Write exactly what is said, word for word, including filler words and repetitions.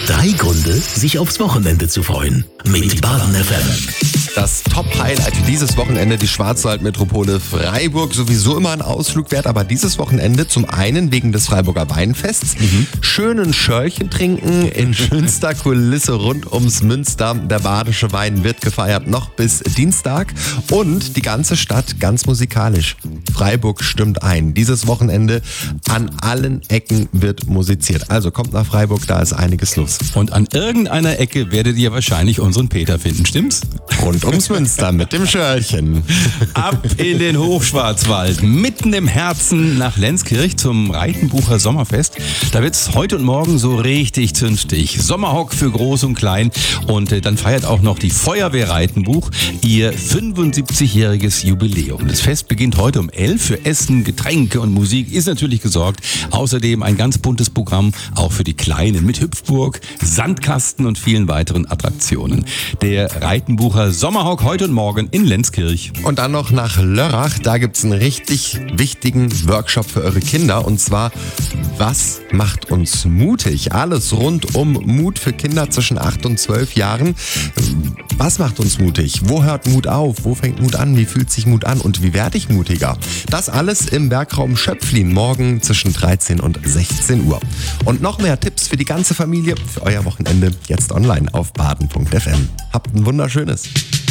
Drei Gründe, sich aufs Wochenende zu freuen. Mit Baden F M. Das Top-Highlight dieses Wochenende, die Schwarzwaldmetropole Freiburg, sowieso immer ein Ausflug wert, aber dieses Wochenende zum einen wegen des Freiburger Weinfests, mhm. schönen Schörchen trinken in schönster Kulisse rund ums Münster. Der badische Wein wird gefeiert noch bis Dienstag und die ganze Stadt ganz musikalisch. Freiburg stimmt ein. Dieses Wochenende an allen Ecken wird musiziert. Also kommt nach Freiburg, da ist einiges los. Und an irgendeiner Ecke werdet ihr wahrscheinlich unseren Peter finden, stimmt's? Rund ums Münster mit dem Schörchen. Ab in den Hochschwarzwald, mitten im Herzen nach Lenzkirch zum Reitenbucher Sommerfest. Da wird's heute und morgen so richtig zünftig. Sommerhock für Groß und Klein. Und äh, dann feiert auch noch die Feuerwehr Reitenbuch ihr fünfundsiebzigjähriges Jubiläum. Das Fest beginnt heute um elf. Für Essen, Getränke und Musik ist natürlich gesorgt. Außerdem ein ganz buntes Programm, auch für die Kleinen, mit Hüpfburg, Sandkasten und vielen weiteren Attraktionen. Der Reitenbucher Sommerhock heute und morgen in Lenzkirch. Und dann noch nach Lörrach. Da gibt's einen richtig wichtigen Workshop für eure Kinder. Und zwar, was macht uns mutig? Alles rund um Mut für Kinder zwischen acht und zwölf Jahren. Was macht uns mutig? Wo hört Mut auf? Wo fängt Mut an? Wie fühlt sich Mut an? Und wie werde ich mutiger? Das alles im Werkraum Schöpflin morgen zwischen dreizehn und sechzehn Uhr. Und noch mehr Tipps für die ganze Familie für euer Wochenende jetzt online auf baden punkt f m. Habt ein wunderschönes.